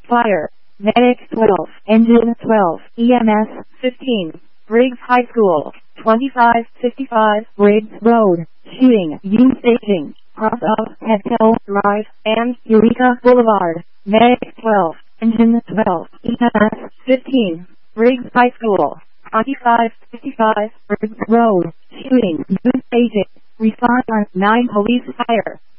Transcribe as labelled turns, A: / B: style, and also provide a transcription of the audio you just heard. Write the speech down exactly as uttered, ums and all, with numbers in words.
A: Fire. Medic twelve. Engine twelve. E M S fifteen. Briggs High School. twenty-five fifty-five Briggs Road. Shooting. U staging. Cross of Headhill Drive and Eureka Boulevard. Medic twelve. Engine twelve. E M S fifteen. Briggs High School. twenty-five fifty-five Briggs Road. Shooting. U staging. Respond on nine Police Fire.